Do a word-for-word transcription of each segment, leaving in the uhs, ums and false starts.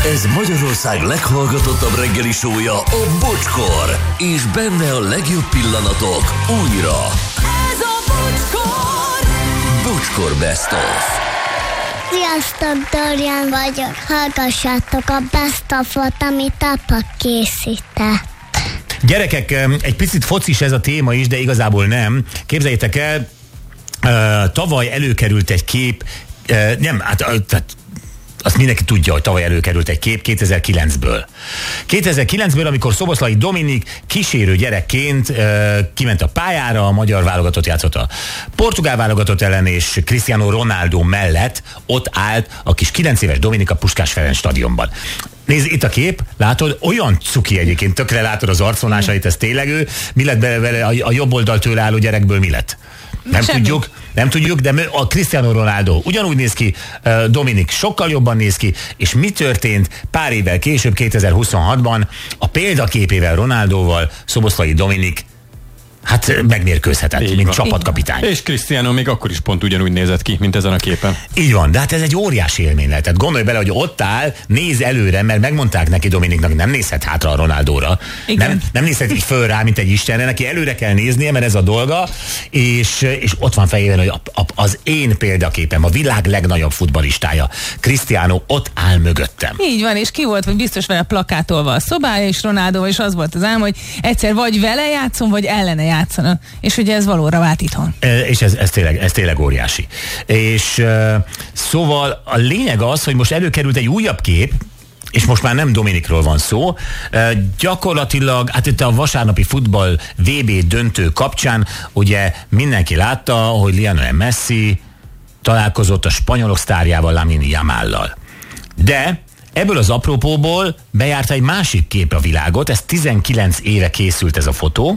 Ez Magyarország leghallgatottabb reggeli show-ja, a Bocskor. És benne a legjobb pillanatok újra. Ez a Bocskor! Bocskor Best of. Sziasztok, Dorian vagyok. Hallgassátok a Best of-ot, amit apa készített. Gyerekek, egy picit focis ez a téma is, de igazából nem. Képzeljétek el, uh, tavaly előkerült egy kép, uh, nem, hát uh, tehát azt mindenki tudja, hogy tavaly előkerült egy kép kétezer-kilencből. kétezer-kilencből, amikor Szoboszlai Dominik kísérő gyerekként uh, kiment a pályára, a magyar válogatott játszott a portugál válogatott ellen, és Cristiano Ronaldo mellett ott állt a kis kilenc éves Dominik a Puskás Ferenc stadionban. Nézd, itt a kép, látod, olyan cuki egyébként, tökre látod az arcvonásait, ez tényleg ő. Mi lett bele, a, a jobb oldal tőle álló gyerekből mi lett? Nem Semmi. tudjuk, nem tudjuk, de a Cristiano Ronaldo ugyanúgy néz ki, Dominik sokkal jobban néz ki, és mi történt pár évvel később, kétezer-huszonhatban, a példaképével Ronaldoval Szoboszlai Dominik hát megmérkőzhetett, így mint van. Csapatkapitány. És Cristiano még akkor is pont ugyanúgy nézett ki, mint ezen a képen. Így van, de hát ez egy óriási élmény lehet. Tehát gondolj bele, hogy ott áll, néz előre, mert megmondták neki Dominiknak, nem nézhet hátra a Ronaldóra. Nem, nem nézhet így föl rá, mint egy istenre, neki előre kell néznie, mert ez a dolga, és, és ott van fejében, hogy a, a, az én példaképem, a világ legnagyobb futballistája, Cristiano ott áll mögöttem. Így van, és ki volt, hogy biztos vele plakátolva a szobája, és Ronaldo, és az volt az álom, hogy egyszer vagy vele játszom, vagy ellene játszanak. És ugye ez valóra vált itthon. E, és ez, ez, tényleg, ez tényleg óriási. És uh, szóval a lényeg az, hogy most előkerült egy újabb kép, és most már nem Dominikról van szó. Uh, gyakorlatilag, hát itt a vasárnapi futball vé bé döntő kapcsán ugye mindenki látta, hogy Lionel Messi találkozott a spanyolok sztárjával, Lamine Yamállal. De ebből az apropóból bejárta egy másik kép a világot, ez tizenkilenc éve készült ez a fotó,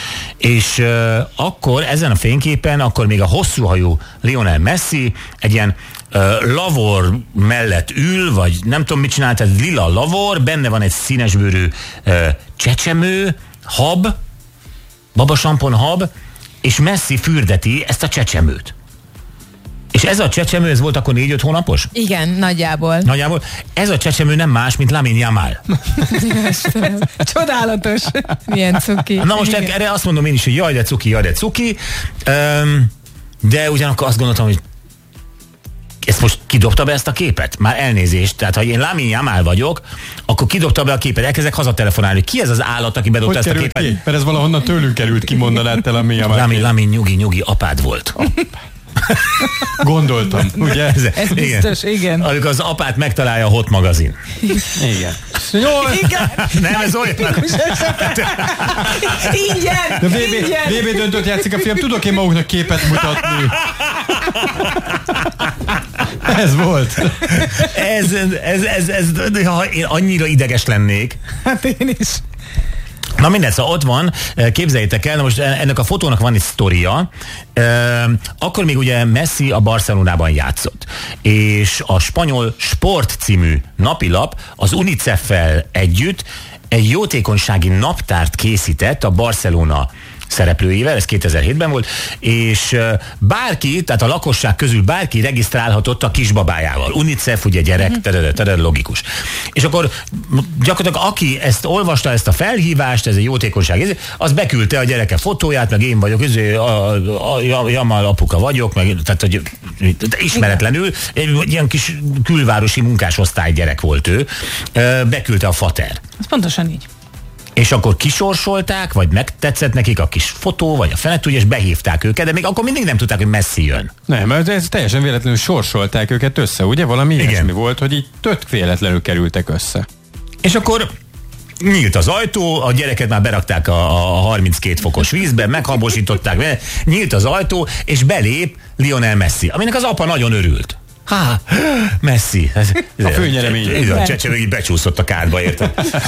és uh, akkor ezen a fényképen, akkor még a hosszúhajú Lionel Messi egy ilyen uh, lavor mellett ül, vagy nem tudom mit csinált, ez lila lavor, benne van egy színesbőrű uh, csecsemő, hab, babasampon hab, és Messi fürdeti ezt a csecsemőt. És ez a csecsemő, ez volt akkor négy-öt hónapos? Igen, nagyjából. Nagyjából. Ez a csecsemő nem más, mint Lamine Yamal. Csodálatos. Milyen cuki. Na most igen. Erre azt mondom én is, hogy jaj, de cuki, jaj, de cuki. Um, de ugyanakkor azt gondoltam, hogy ezt most kidobta be ezt a képet? Már elnézést. Tehát, ha én Lamine Yamal vagyok, akkor kidobta be a képet. Elkezdek hazatelefonálni. Ki ez az állat, aki bedobta ezt a képet? Ki? Mert ez valahonnan tőlünk került, kimondanád te Lamine Yamal. Lamine, Lamine, nyugi, nyugi, apád volt. Gondoltam, ugye? Ez, ez biztos, igen. igen. Amikor az apát megtalálja a Hot magazin. Igen. Jó, igen. Nem, ez olyan. Ingyen, de vé bé döntőt játszik a film, tudok én maguknak képet mutatni? Ez volt. Ez, ez, ez, ez, ha én annyira ideges lennék. Hát én is. Na mindegy, szóval ott van, képzeljétek el, na most ennek a fotónak van egy sztoria. Akkor még ugye Messi a Barcelonában játszott, és a Spanyol Sport című napilap az UNICEF-fel együtt egy jótékonysági naptárt készített a Barcelona szereplőivel, ez kétezer-hétben volt, és bárki, tehát a lakosság közül bárki regisztrálhatott a kisbabájával. UNICEF, ugye gyerek, tedede, tedede, logikus. És akkor gyakorlatilag aki ezt olvasta, ezt a felhívást, ez egy jótékonyság, az beküldte a gyereke fotóját, meg én vagyok, a, a, a Yamal apuka vagyok, meg, tehát hogy ismeretlenül, egy ilyen kis külvárosi munkásosztály gyerek volt ő, beküldte a fater. Ez pontosan így. És akkor kisorsolták, vagy megtetszett nekik a kis fotó, vagy a fenet tudja, és behívták őket, de még akkor mindig nem tudták, hogy Messi jön. Nem, mert ez teljesen véletlenül sorsolták őket össze, ugye? Valami ilyesmi volt, hogy így tök véletlenül kerültek össze. És akkor nyílt az ajtó, a gyereket már berakták a, a harminckét fokos vízbe, meghabosították, nyílt az ajtó, és belép Lionel Messi, aminek az apa nagyon örült. Há, Messi. Ez, a főnyeremény. A csecsemő így becsúszott a kádba, érted?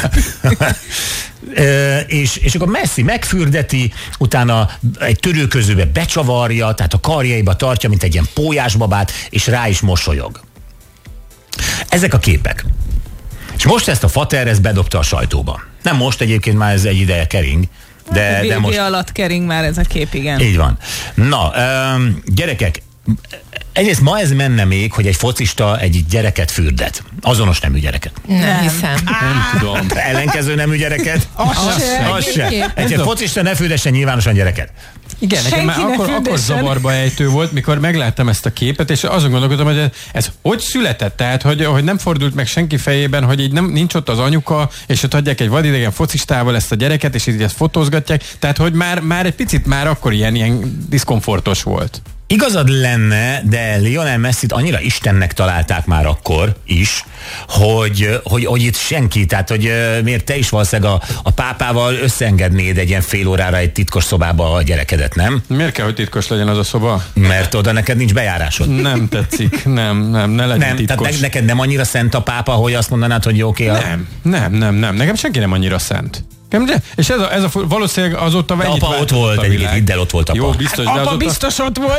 e, és, és akkor Messi megfürdeti, utána egy törőközőbe becsavarja, tehát a karjaiba tartja, mint egy ilyen pólyásbabát, és rá is mosolyog. Ezek a képek. És most ezt a fater, ezt bedobta a sajtóba. Nem most, egyébként már ez egy ideje kering. De, de most alatt kering már ez a kép, igen. Így van. Na, um, gyerekek, egyrészt ma ez menne még, hogy egy focista egy gyereket fürdet. Azonos nemű gyereket. Nem hiszem. Nem tudom. Ellenkező nemű gyereket? Az se. Az se. Egyébként. Egy focista ne fürdessen nyilvánosan gyereket. Igen, nekem már Senki ne akkor, akkor fürdessen. zavarba ejtő volt, mikor megláttam ezt a képet, és azon gondolkodtam, hogy ez, ez hogy született? Tehát, hogy, hogy nem fordult meg senki fejében, hogy így nem, nincs ott az anyuka, és ott adják egy vadidegen focistával ezt a gyereket, és így ezt fotózgatják. Tehát, hogy már, már egy picit már akkor ilyen, ilyen diszkomfortos volt. Igazad lenne, de Lionel Messit annyira Istennek találták már akkor is, hogy, hogy, hogy itt senki, tehát hogy uh, miért te is valószínűleg a, a pápával összeengednéd egy ilyen fél órára egy titkos szobába a gyerekedet, nem? Miért kell, hogy titkos legyen az a szoba? Mert oda neked nincs bejárásod. Nem tetszik, nem, nem, ne legyen Nem, titkos. tehát ne, neked nem annyira szent a pápa, hogy azt mondanád, hogy jó, oké. Okay, Nem, nem, nem, nem. Nekem senki nem annyira szent. De, és ez a, ez a valószínűleg azóta ennyit apa ott változott volt, a egyébként világ. hidd el, ott volt apa. Jó, biztos, de Apa azóta biztos ott volt.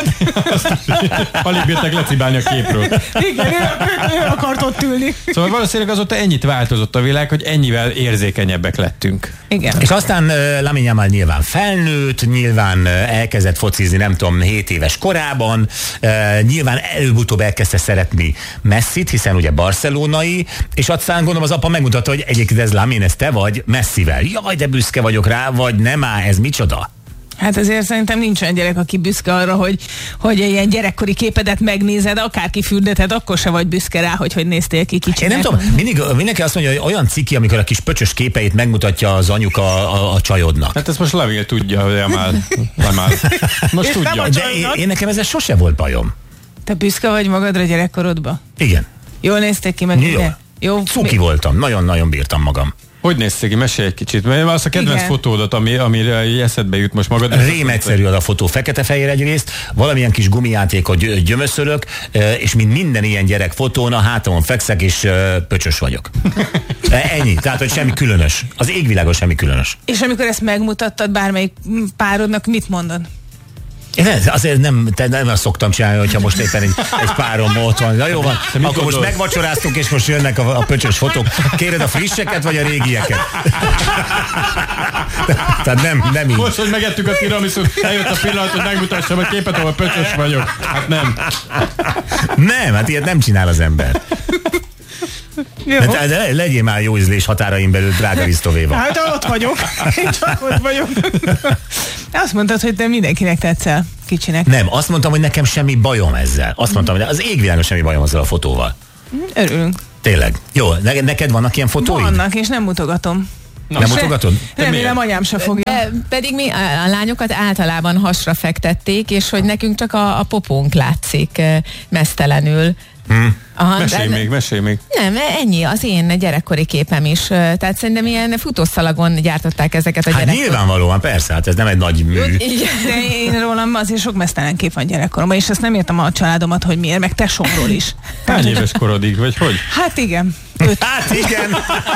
alig bírtak lecibálni a képről. Igen, ő, ő, ő akart ott ülni. Szóval valószínűleg azóta ennyit változott a világ, hogy ennyivel érzékenyebbek lettünk. Igen. És aztán uh, Lamine Yamal nyilván felnőtt, nyilván uh, elkezdett focizni, nem tudom, hét éves korában, uh, nyilván előbb-utóbb elkezdte szeretni Messit, hiszen ugye barcelonai, és aztán gondolom az apa megmutatta, hogy egyébként ez Lamine, ez te vagy Messivel. Jaj, de büszke vagyok rá, vagy nem áll, ez micsoda? Hát azért szerintem nincs olyan gyerek, aki büszke arra, hogy, hogy ilyen gyerekkori képedet megnézed, akárki fürdeted, akkor se vagy büszke rá, hogy hogy néztél ki kicsinek. Én nem tudom, mindig, mindenki azt mondja, hogy olyan ciki, amikor a kis pöcsös képeit megmutatja az anyuka a, a csajodnak. Hát ezt most Laville tudja, hogy Yamal. Yamal. Most És tudja. nem a De én, én nekem ezzel sose volt bajom. Te büszke vagy magadra gyerekkorodba? Igen. Jól néztél ki, meg Jó. ugye? Jó. Cuki mi- voltam, nagyon-nagyon bírtam magam. Hogy néztél ki? Mesélj egy kicsit. Mert az a kedvenc Igen. fotódat, ami, amire így eszedbe jut most magad. Rém egyszerű az a fotó, fekete-fehér egyrészt, valamilyen kis gumijátékot gy- gyömöszölök, és mint minden ilyen gyerek fotón, a hátamon fekszek, és ö, pöcsös vagyok. Ennyi, tehát, hogy semmi különös. Az égvilágon semmi különös. És amikor ezt megmutattad bármelyik párodnak, mit mondod? Én ez- azért nem, te nem azt szoktam csinálni, hogyha most éppen egy, egy párom ott van. Na jó van, akkor most gondolsz? megvacsoráztunk, és most jönnek a, a pöcsös fotók. Kéred a frisseket, vagy a régieket? Tehát nem, nem így. Most, hogy megettük a tiramisút, eljött a pillanat, hogy megmutassam a képet, ahol pöcsös vagyok. Hát nem. Nem, hát ilyet nem csinál az ember. Jó. Hát, de legyél már jó ízlés határain belül, drága Risztovéva. Hát ott vagyok. Én csak ott vagyok. Azt mondtad, hogy te mindenkinek tetszel kicsinek. Nem, azt mondtam, hogy nekem semmi bajom ezzel. Azt mondtam, hogy az égvilágon semmi bajom azzal a fotóval. Örülünk. Tényleg. Jó, ne- neked vannak ilyen fotóid? Vannak, és nem mutogatom. Nem mutogatod? Remélem anyám se fogja. De pedig mi a, a lányokat általában hasra fektették, és hogy nekünk csak a, a popónk látszik e, mesztelenül. Hmm. Aha, Mesélj de- még, mesélj még. Nem, ennyi az én gyerekkori képem is. Ö, Tehát szerintem ilyen futószalagon gyártották ezeket a Hát gyerekkori. nyilvánvalóan, persze, hát ez nem egy nagy mű. Igen. De én rólam azért sok mesztelen kép van gyerekkoromban, és ezt nem értem a családomat, hogy miért, meg tesómról is. Hány éves korodig, vagy hogy? Hát igen. Öt. Hát igen.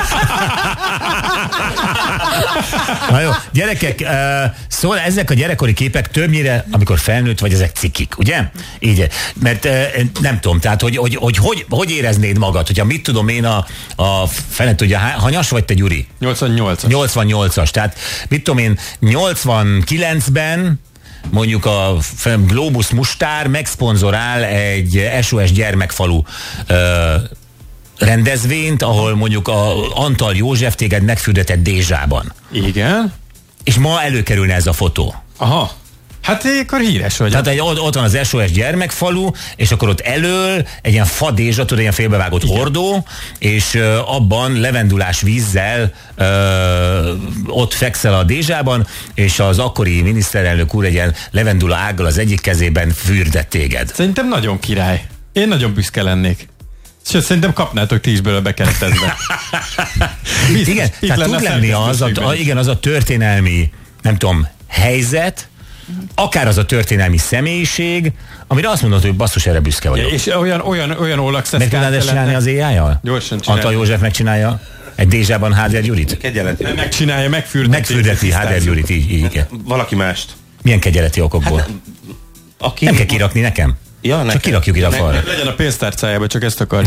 Na jó, gyerekek, uh, szóval ezek a gyerekkori képek többnyire, amikor felnőtt vagy, ezek cikik, ugye? Így, mert uh, nem tudom, tehát hogy hogy, hogy, hogy hogy éreznéd magad, hogyha mit tudom én a, a fene tudja, há- hanyas vagy te, Gyuri? nyolcvannyolcas. nyolcvannyolcas, tehát mit tudom én, nyolcvankilencben mondjuk a Globus Mustár megszponzorál egy es o es gyermekfalu ö, rendezvényt, ahol mondjuk a Antal József téged megfürdetett Dézsában. Igen. És ma előkerülne ez a fotó. Aha. Hát akkor híres vagy. Tehát egy, ott, ott van az es o es gyermekfalu, és akkor ott elől egy ilyen fa Dézsa, tudod, ilyen félbevágott igen. hordó, és ö, abban levendulás vízzel ö, ott fekszel a Dézsában, és az akkori miniszterelnök úr egy ilyen levendula ággal az egyik kezében fürdett téged. Szerintem nagyon király. Én nagyon büszke lennék. Sőt, szerintem kapnátok ti is belőle bekeretezve. Igen, tehát tud lenni az a, a, igen, az a történelmi, nem tudom, helyzet, akár az a történelmi személyiség, amire azt mondod, hogy basszus, erre büszke vagyok. És olyan, olyan, olyan Olax Meg tudnád ezt csinálni az éjjájal? Gyorsan csinálni. Antal József megcsinálja egy Dézsában Háder Gyurit? Kegyeleti. Megcsinálja, megfürdeti. Megfürdeti Háder Gyurit, így, így. Valaki mást. Milyen kegyeleti okokból? Hát, aki... Nem kell kirakni nekem? Ja, Csak nekem. kirakjuk ide a falra. Legyen a pénztárcájába, csak ezt akar.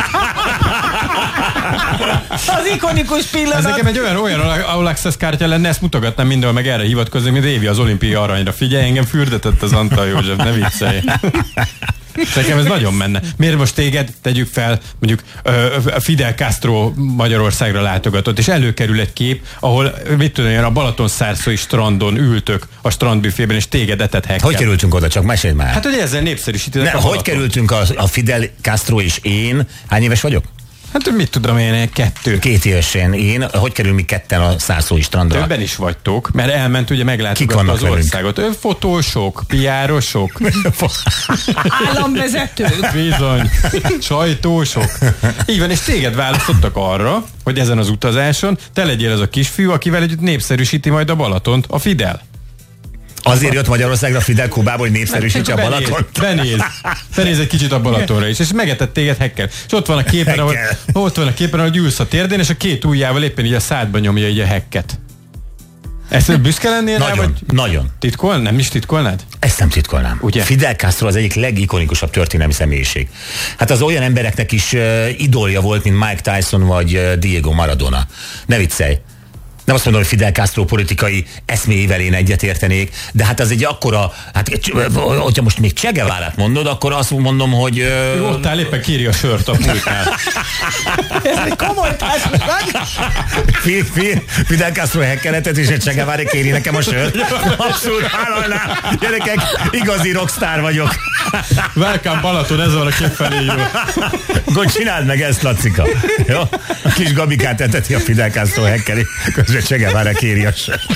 Az ikonikus Ez pillanat. nekem egy olyan, olyan All Access kártya lenne, ezt mutogatnám mindenhol, meg erre hivatkozni, mint Évi az olimpiai aranyra. Figyelj, engem fürdetett az Antal József, ne viccelj. Nekem ez nagyon menne. Miért most téged tegyük fel, mondjuk a Fidel Castro Magyarországra látogatott, és előkerül egy kép, ahol mit tudom én, a Balatonszárszói strandon ültök a strandbüfében, és téged etethetnek. Hogy kerültünk oda? Csak mesélj már. Hát, hogy ezzel népszerűsítitek Ne, a hogy Balaton. kerültünk a, a Fidel Castro és én? Hány éves vagyok? Hát mit tudom én, kettő. Két évesen én. Hogy kerül mi ketten a Szárszói strandra? Többen is vagytok, mert elment ugye meglátogatni az velünk? országot. Ő fotósok, piárosok, Államvezetők. bizony, sajtósok. Így van, és téged választottak arra, hogy ezen az utazáson te legyél az a kisfiú, akivel együtt népszerűsíti majd a Balatont a Fidel. Azért jött Magyarországra Fidel Kubából, hogy népszerűsítse a Benéz, Balatont. Benéz, benéz egy kicsit a Balatonra is, és megetett téged Hekkel. És ott van a képen, ahol, Hekkel. ott van a képen, ahol ülsz a térdén, és a két ujjával éppen így a szádba nyomja így a Hekket. Ezt büszke lennél rá, Nagyon, vagy nagyon. titkol? Nem is titkolnád? Ezt nem titkolnám. Ugye? Fidel Castro az egyik legikonikusabb történelmi személyiség. Hát az olyan embereknek is uh, idolja volt, mint Mike Tyson vagy uh, Diego Maradona. Ne viccelj. Nem azt mondom, hogy Fidel Castro politikai eszméivel én egyetértenék, de hát az egy akkora, hát hogyha most még Che Guevárát mondod, akkor azt mondom, hogy... Ő Uh, ott áll, éppen kéri a sört a pultnál. Ez egy komoly társaság. fi, fi, Fidel Castro hekkeletet, és egy Che Guevara kéri nekem a sört. Abszolút vállalnám. Gyerekek, igazi rockstar vagyok. Welcome Balaton, ez van a kép felé író. Gond, csináld meg ezt, Lacika. Jó? A kis Gabikát eteti a Fidel Castro hekkeli, közben Che Guevara kéri a sört.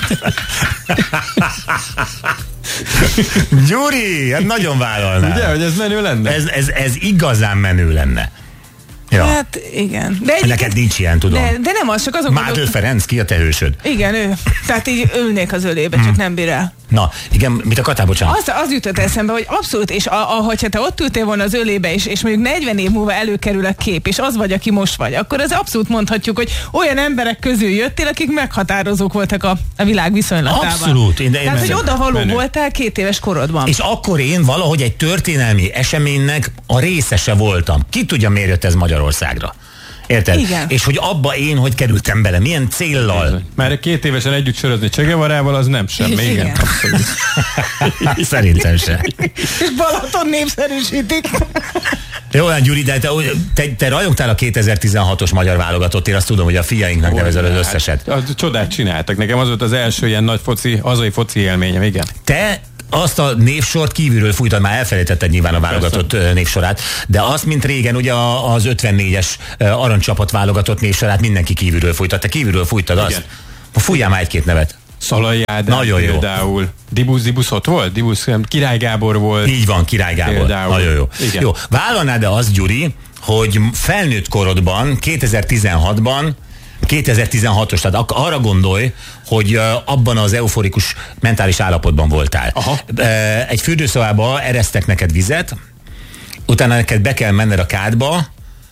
Gyuri, hát nagyon vállalnál. Ugye, hogy ez menő lenne? Ez, ez, ez igazán menő lenne. Ja. Hát igen. De Neked nincs ilyen, tudom. De, de nem az, csak azok Mádő Ferenc, ki a te hősöd? Igen, ő. Tehát így ülnék az ölébe, csak nem bír el. Na, igen, mit akartál, bocsánat? Az, az jutott eszembe, hogy abszolút, és a, a, hogyha te ott ültél volna az ölébe, és, és mondjuk negyven év múlva előkerül a kép, és az vagy, aki most vagy, akkor az abszolút mondhatjuk, hogy olyan emberek közül jöttél, akik meghatározók voltak a, a világ viszonylatában. Abszolút. Én, én Tehát, hogy mennem. odavaló Menő. voltál két éves korodban. És akkor én valahogy egy történelmi eseménynek a részese voltam. Ki tudja, miért jött ez Magyarországra? Érted? Igen. És hogy abba én hogy kerültem bele, milyen céllal? Már két évesen együtt sörözni Che Guevarával, az nem semmi. Igen, Igen. abszolút. Szerintem se. És Balaton népszerűsítik. Jó, olyan Gyuri, de te, te, te rajongtál a kétezer-tizenhatos magyar válogatott, én azt tudom, hogy a fiainknak nevezel az összeset. Hát, az csodát csináltak. Nekem az volt az első ilyen nagy foci, hazai foci élményem, igen. Te azt a névsort kívülről fújtad, már elfelejtetted nyilván a válogatott Persze. névsorát, de azt, mint régen, ugye az ötvennégyes aranycsapat válogatott névsorát mindenki kívülről fújtad. Te kívülről fújtad azt? Igen. Fújjál már egy-két nevet. Szalai Ádám Nagyon jó. például. Dibusz, Dibusz ott volt? Dibusz, Király Gábor volt. Így van, Király Gábor. Például. Nagyon jó. Igen. Jó. Vállalnád-e azt, Gyuri, hogy felnőtt korodban, kétezer-tizenhatban, kétezer-tizenhatos, tehát ak- arra gondolj, hogy uh, abban az euforikus mentális állapotban voltál. Aha. Uh, egy fürdőszobába eresztek neked vizet, utána neked be kell menned a kádba,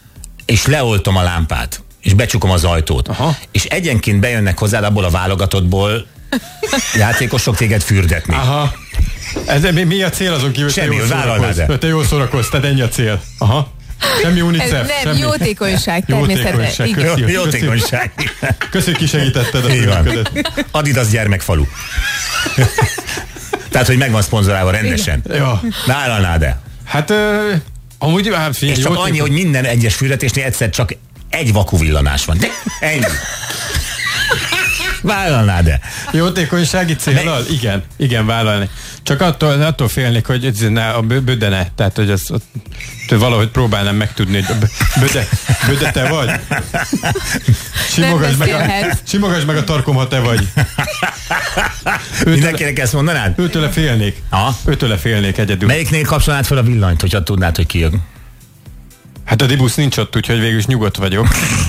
és leoltom a lámpát, és becsukom az ajtót. Aha. És egyenként bejönnek hozzád abból a válogatottból játékosok téged fürdetni. Aha. Ez, mi, mi a cél azon kívül, Semmi, hogy te jól vállalnád-e? szórakozz? Te jól szórakozz, tehát ennyi a cél. Aha. Semmi Ez UNICEF. nem, semmi. jótékonyság Jótékonyság, természetesen. köszi. Igen. Jó, jótékonyság. Köszönjük, ki segítetted a Így van. főnöködet. Adidas gyermekfalu. Tehát, hogy meg van szponzorálva rendesen. Ja. Vállalnád-e? Hát, ö, amúgy, hát figyelj, És csak jótékony- annyi, hogy minden egyes fürdetésnél egyszer csak egy vakuvillanás van. De ennyi. Vállalnád-e? Jótékonysági céllal? Igen, igen, vállalni. Csak attól, attól félnék, hogy ez ne, a bö- bödene, tehát hogy ez hogy valahogy próbálnám megtudni, hogy a bö- böde, böde te vagy. Simogasd meg, a, beszélhetsz. simogasd meg a tarkom, ha te vagy. Őtőle, Mindenkinek ezt mondanád? őtőle félnék. Aha. Őtőle félnék egyedül. Melyiknél kapcsolnád fel a villanyt, hogyha tudnád, hogy ki jön? Hát a Dibusz nincs ott, úgyhogy végül is nyugodt vagyok.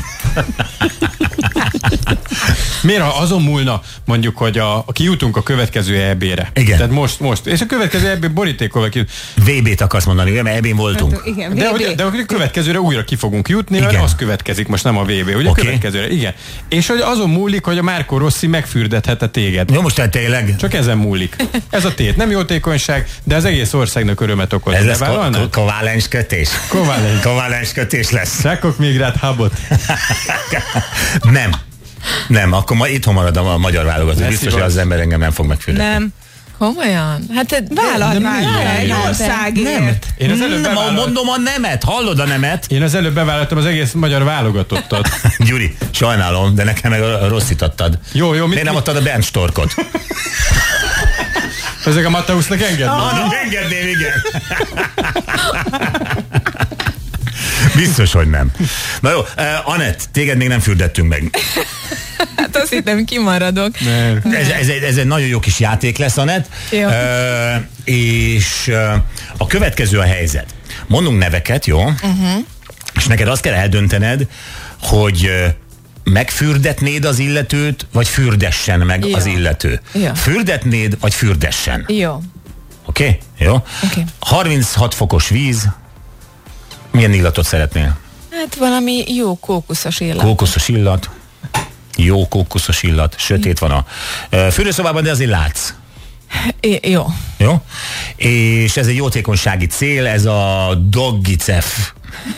Miért, ha azon múlna, mondjuk, hogy a, a kijutunk a következő é bé-re? Igen. Tehát most, most. És a következő é bé borítékolva ki. vé bét akarsz mondani, ugye? Mert ebben voltunk. Igen, De, vé bé. hogy, de a következőre újra ki fogunk jutni, mert Igen. az következik, most nem a vé bé, ugye Oké. a következőre. Igen. És hogy azon múlik, hogy a Marco Rossi megfürdethette téged. Jó, most te tényleg? Csak ezen múlik. Ez a tét. Nem jótékonyság, de az egész országnak örömet okoz. Ez De lesz vállalnád? ko- kovalens kötés? Kovalens. Kovalens kötés lesz. Szákok még rád habot. Nem. Nem, akkor ma itthon marad a magyar válogató. Ne Biztos, hogy szívasd. az ember engem nem fog megfürdetni. Nem. Komolyan? Hát Vállald már nem, egy nem, országért. Én az előbb Nem, bevállalt- mondom a nemet, hallod a nemet? Én az előbb bevállaltam az egész magyar válogatottat. Gyuri, sajnálom, de nekem meg a rosszit adtad. Jó, jó, mit- Miért nem adtad a Bernd Storkot? Ezek a Mateusznak engedni. Ah, engedném, igen. Biztos, hogy nem. Na jó, uh, Anett, téged még nem fürdettünk meg. Hát azt hittem, kimaradok. Nem. Ez, ez, egy, ez egy nagyon jó kis játék lesz, Anett. Jó. Uh, és uh, a következő a helyzet. Mondunk neveket, jó? Uh-huh. És neked azt kell eldöntened, hogy uh, megfürdetnéd az illetőt, vagy fürdessen meg Jó. az illető. Jó. Fürdetnéd, vagy fürdessen. Jó. Oké? Okay? Jó? Oké. harminchat fokos víz. Milyen illatot szeretnél? Hát valami jó kókuszos illat. Kókuszos illat. Jó kókuszos illat. Sötét van a uh, fürdőszobában, de azért látsz. I- jó. Jó? És ez egy jótékonysági cél, ez a Dogicef.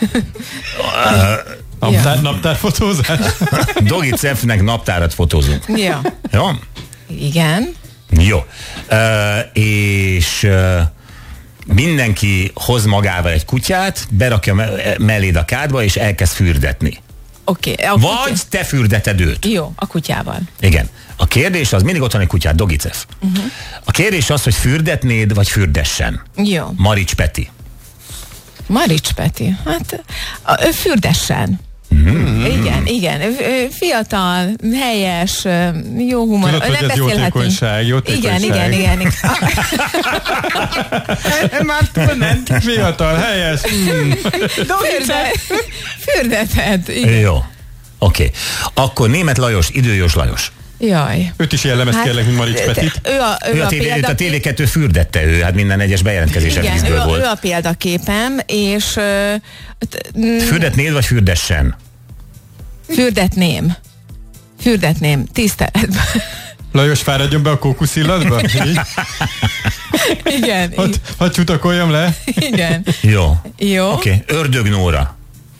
Naptár, naptárfotózás. Dogicefnek naptárat fotózunk. Jó. Jó? Igen. Jó. Uh, és uh, mindenki hoz magával egy kutyát, berakja me- melléd a kádba, és elkezd fürdetni. Oké. Okay. Vagy te fürdeted őt. Jó, a kutyával. Igen. A kérdés az, mindig ott van egy kutyát, Dogicef. Uh-huh. A kérdés az, hogy fürdetnéd, vagy fürdessen. Jó. Marics Peti. Marics Peti. Hát a, ő fürdessen. Mm. Igen, igen. Ő, ő fiatal, helyes, jó humor. Tudod, hogy nem ez jótékonyság, jótékonyság. Igen, igen, igen. igen. Már túlment. Fiatal, helyes. Mm. Fürde, fürdethet. Igen. Jó. Oké. Okay. Akkor Németh Lajos, Időjós Lajos. Jaj. Őt is jellemez hát, kérlek, mint Marics Petit. Ő a, ő Ő a, a, té vé, példa... a té vé kettő fürdette ő, hát minden egyes bejelentkezése Igen, vízből ő, volt. ő a példaképem, és ö, t- m- Fürdetnéd, vagy fürdessen? fürdetném. Fürdetném. Tiszteletben. Lajos, fáradjon be a kókuszillatba? Igen. Hadd had csutakoljam le? Igen. Jó. Jó. Oké. Okay. Ördög Nóra.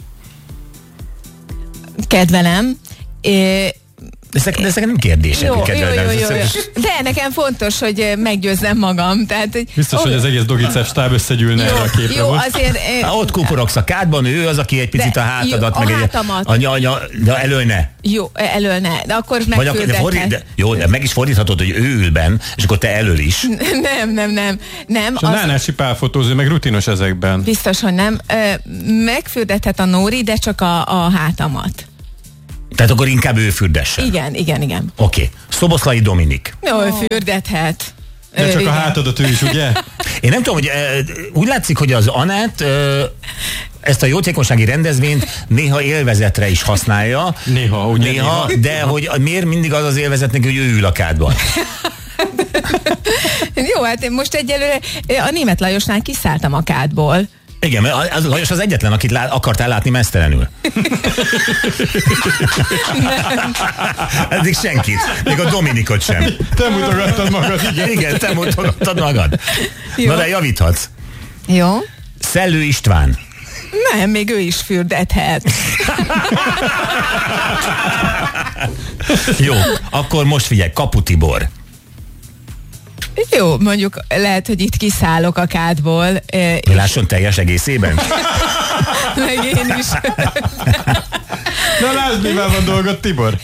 Kedvelem. É, De ezek, de ezek nem kérdések, jó, hogy jó, kedveled. jó, jó, jó. Ez- De nekem fontos, hogy meggyőzzem magam. Tehát, hogy, Biztos, ó, hogy az egész Dogicef stáb összegyűlne erre a képre. jó, most. azért... Há, ott kuporogsz a kádban, ő az, aki egy picit De a hátadat, jó, meg a egy, hátamat. a, a, a, a, elől ne. Jó, elől ne. De akkor Vagy akkor, de fordít, de, megfürdethet. jó, de meg is fordíthatod, hogy ő ül benn, és akkor te elől is. Nem, nem, nem. Nem, És a az Nánási Pál fotózó, meg rutinos ezekben. biztos, hogy nem. Ö, Megfürdethet a Nóri, de csak a, a hátamat. Tehát akkor inkább ő fürdessen. Igen, igen, igen. Oké. Okay. Szoboszlai Dominik. Jó, fürdethet. De Ö, csak a igen. hátadat ő is, ugye? Én nem tudom, hogy e, úgy látszik, hogy az Anett e, ezt a jótékonysági rendezvényt néha élvezetre is használja. Néha, ugye? Néha, Néha. de hogy miért mindig az az élvezet neki, hogy ő ül a kádban. Jó, hát én most egyelőre a Németh Lajosnál kiszálltam a kádból. Igen, mert az Lajos az egyetlen, akit lá, akartál látni mesztelenül. Eddig senkit. Még a Dominikot sem. Te mutogattad magad, igen. Igen, te mutogattad magad. Jó. Na de javíthatsz. Jó. Szellő István. Nem, még ő is fürdethet. Jó, akkor most figyelj, Kapu Tibor. Jó, mondjuk lehet, hogy itt kiszállok a kádból. eh, Hogy lásson teljes egészében. Meg én is. Na lásd, mivel van dolgod, Tibor?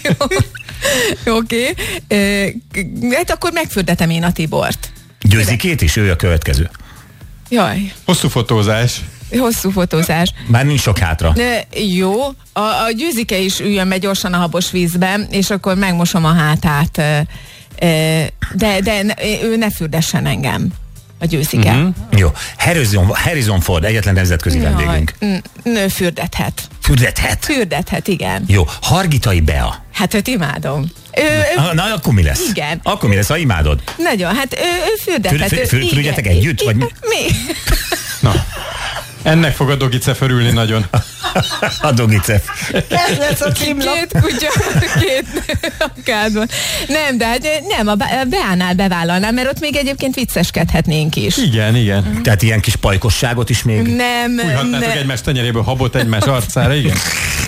Oké. Okay. Hát akkor megfürdetem én a Tibort. Győzikét is, ő a következő. Jaj, Hosszú fotózás. hosszú fotózás. Már nincs sok hátra. De jó, a, a Győzike is üljön be gyorsan a habos vízbe, és akkor megmosom a hátát. Ö, ö, De, de ne- ő ne fürdessen engem, a Győzike. Mhm. Uh-huh. Jó, Harrison, Harrison Ford, egyetlen nemzetközi vendégünk. Nő fürdethet. Fürdethet. Fürdethet, igen. Jó, Hargitai Bea. Hát őt imádom. Ő, ő, Ah, na, akkor mi lesz? Igen. Akkor mi lesz, ha imádod? nagyon, hát ő, ő fürdethet. Für- ő- für- igen. fürdjetek együtt, vagy mi? Mi? Na, ennek fog a Dogicef örülni nagyon. A Dogicef. Ez lesz a címlap. Két kutya, két nő a kádban. Nem, de hát nem, a Be- a Beánál bevállalnám, mert ott még egyébként vicceskedhetnénk is. Igen, igen. Tehát ilyen kis pajkosságot is még. Nem, Fújhatnátok ne, egymás tenyeréből habot egymás arcára, igen?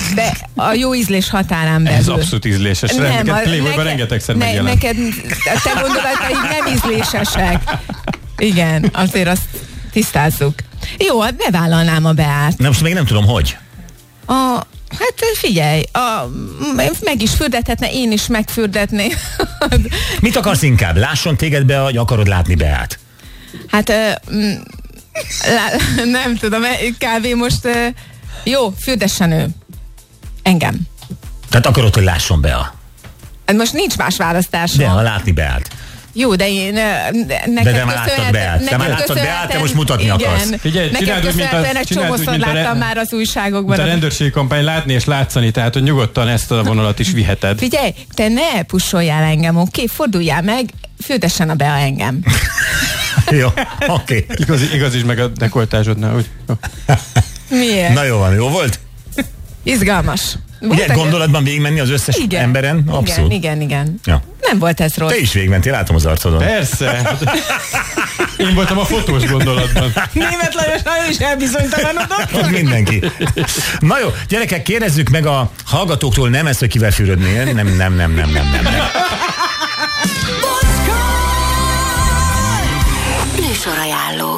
de a jó ízlés határán belül. Ez abszolút ízléses. Nem, Neked a- Playboyban neked- rengetegszer ne, megjelent. Neked a te gondolataid nem ízlésesek. Igen, azért azt tisztázzuk. Jó, hát bevállalnám a Beát. Na most még nem tudom, hogy. A, hát figyelj, a, meg is fürdethetne, én is megfürdetném. Mit akarsz inkább? Lásson téged be, vagy akarod látni Beát? Hát ö, mm, lá, nem tudom, kb. Most ö, jó, fürdessen ő. Engem. Tehát akarod, hogy lásson Bea? Hát most nincs más választásom. De, ha látni Beát. Jó, de én ö, neked De te már láttad köszönhetően- Beát. Te neked már láttad Beát, te köszönhetően- most mutatni igen. akarsz. Figyelj, Neked csináld úgy, mint a- köszönhetően egy csináld úgy, csomószor mint a re- láttam már az újságokban. De a rendőrségi kampány látni és látszani, tehát hogy nyugodtan ezt a vonalat is viheted. Figyelj, te ne pusoljál engem, oké? Forduljál meg, fürdessen a Bea engem. Jó, oké. Igaz, igaz is meg a dekoltázsodnál, úgy? Jó. Miért? Na jó van, jó volt? Izgalmas. Ugye Voltak- gondolatban végigmenni az összes igen, emberen? Abszolút. Igen, igen, igen. Ja. Nem volt ez rossz. Te is végigmentél, látom az arcodon. Persze. Én voltam a fotós gondolatban. Német Lajos nagyon is elbizonytalanodott. Mindenki. Na jó, gyerekek, kérdezzük meg a hallgatóktól, nem ezt, hogy kivel fürödnél. Nem, nem, nem, nem, nem, nem. nem. Műsorajánló.